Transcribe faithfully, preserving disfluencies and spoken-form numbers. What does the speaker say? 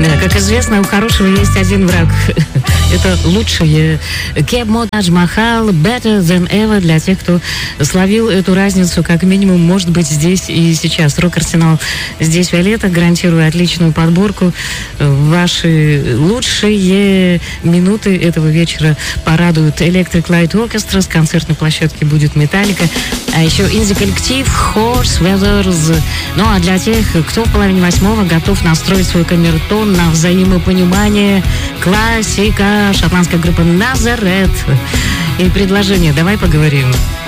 Да, как известно, у хорошего есть один враг. Это лучшее. Кеб Тадж Махал, Better Than Ever, для тех, кто словил эту разницу, как минимум, может быть, здесь и сейчас. Рок-арсенал здесь Виолетта, гарантирую отличную подборку. Ваши лучшие минуты этого вечера порадуют Electric Light Orchestra, с концертной площадки будет Металлика, а еще инди-коллектив Horse Weathers. Ну а для тех, кто в половине восьмого готов настроить свой камертон на взаимопонимание, классика, шотландская группа Назарет. И предложение «Давай поговорим».